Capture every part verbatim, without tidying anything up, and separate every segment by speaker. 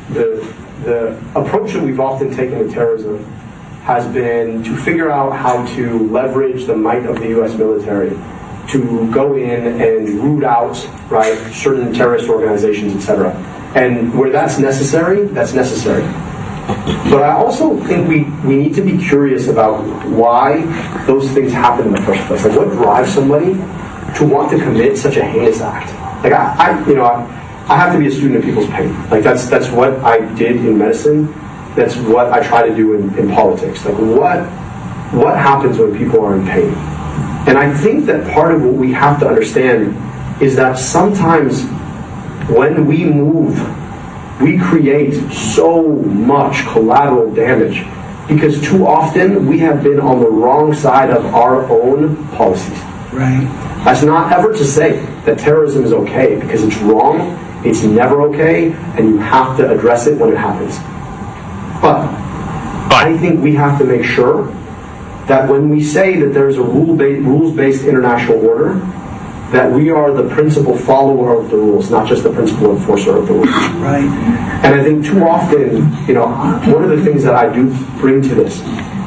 Speaker 1: the the approach that we've often taken to terrorism has been to figure out how to leverage the might of the U S military to go in and root out, right, certain terrorist organizations, et cetera. And where that's necessary, that's necessary. But I also think we, we need to be curious about why those things happen in the first place. Like, what drives somebody to want to commit such a heinous act? Like, I, I you know, I, I have to be a student of people's pain. Like, that's that's what I did in medicine. That's what I try to do in, in politics. Like, what what happens when people are in pain? And I think that part of what we have to understand is that sometimes when we move, we create so much collateral damage because too often we have been on the wrong side of our own policies.
Speaker 2: Right.
Speaker 1: That's not ever to say that terrorism is okay, because it's wrong, it's never okay, and you have to address it when it happens. But, but I think we have to make sure that when we say that there's a rule-based, rules-based international order, that we are the principal follower of the rules, not just the principal enforcer of the rules.
Speaker 2: Right.
Speaker 1: And I think too often, you know, one of the things that I do bring to this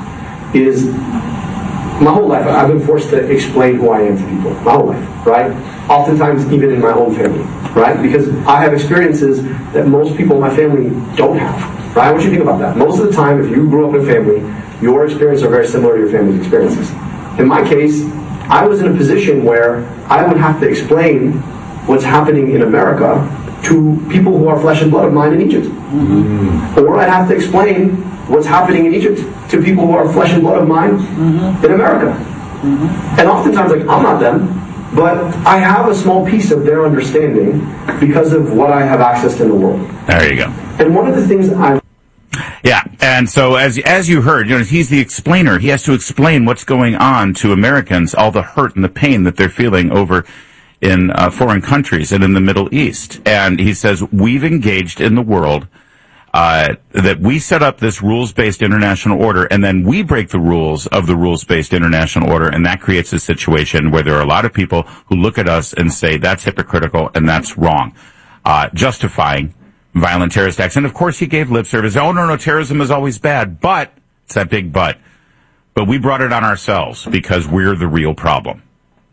Speaker 1: is my whole life I've been forced to explain who I am to people. My whole life, right? Oftentimes even in my own family, right? Because I have experiences that most people in my family don't have, right? I want you to think about that. Most of the time, if you grew up in a family, your experiences are very similar to your family's experiences. In my case, I was in a position where I would have to explain what's happening in America to people who are flesh and blood of mine in Egypt. Mm-hmm. Or I'd have to explain what's happening in Egypt to people who are flesh and blood of mine mm-hmm. in America. Mm-hmm. And oftentimes, like, I'm not them, but I have a small piece of their understanding because of what I have access to in the world.
Speaker 3: There you go.
Speaker 1: And one of the things I
Speaker 3: Yeah, and so as as you heard, you know, he's the explainer. He has to explain what's going on to Americans, all the hurt and the pain that they're feeling over in uh, foreign countries and in the Middle East. And he says, we've engaged in the world, uh, that we set up this rules-based international order, and then we break the rules of the rules-based international order, and that creates a situation where there are a lot of people who look at us and say, that's hypocritical and that's wrong, uh, justifying violent terrorist acts. And of course he gave lip service. Oh, no, no, terrorism is always bad. But, it's that big but. But we brought it on ourselves because we're the real problem.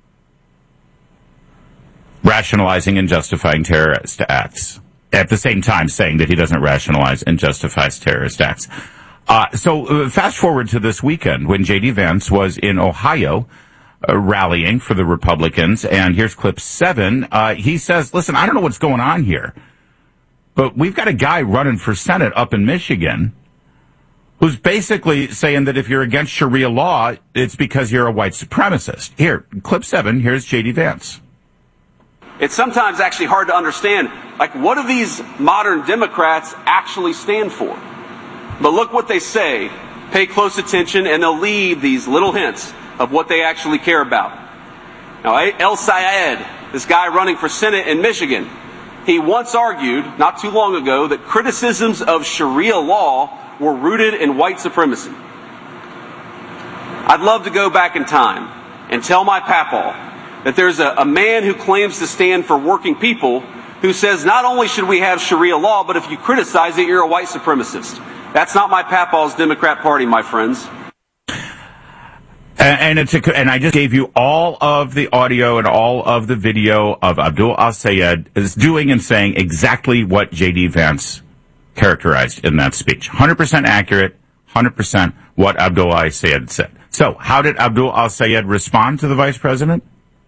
Speaker 3: Rationalizing and justifying terrorist acts. At the same time saying that he doesn't rationalize and justifies terrorist acts. Uh, so uh, fast forward to this weekend when J D. Vance was in Ohio uh, rallying for the Republicans. And here's clip seven. Uh, he says, listen, I don't know what's going on here, but we've got a guy running for Senate up in Michigan who's basically saying that if you're against Sharia law, it's because you're a white supremacist. Here, clip seven, here's J D. Vance.
Speaker 4: It's sometimes actually hard to understand, like, what do these modern Democrats actually stand for? But look what they say. Pay close attention, and they'll leave these little hints of what they actually care about. Now, El Sayed, this guy running for Senate in Michigan, he once argued, not too long ago, that criticisms of Sharia law were rooted in white supremacy. I'd love to go back in time and tell my papaw that there's a, a man who claims to stand for working people who says not only should we have Sharia law, but if you criticize it, you're a white supremacist. That's not my papaw's Democrat Party, my friends.
Speaker 3: And it's a, and I just gave you all of the audio and all of the video of Abdul al-Sayed is doing and saying exactly what J D. Vance characterized in that speech. one hundred percent accurate, one hundred percent what Abdul al-Sayed said. So, how did Abdul al-Sayed respond to the vice president?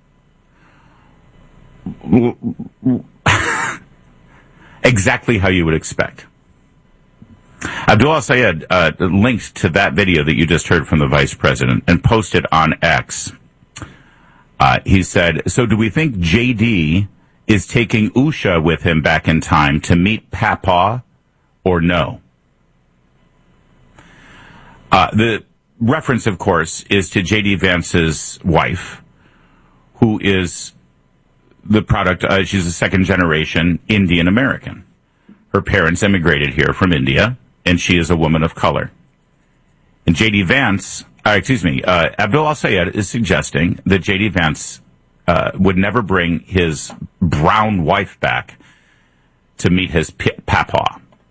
Speaker 3: Exactly how you would expect. Abdul al-Sayed uh, linked to that video that you just heard from the vice president and posted on X. Uh, he said, so do we think J D is taking Usha with him back in time to meet Papa or no? Uh, the reference, of course, is to J D. Vance's wife, who is the product, uh, she's a second generation Indian American. Her parents immigrated here from India, and she is a woman of color. And J D. Vance, uh, excuse me, uh, Abdul al-Sayed is suggesting that J D. Vance uh, would never bring his brown wife back to meet his p- papa.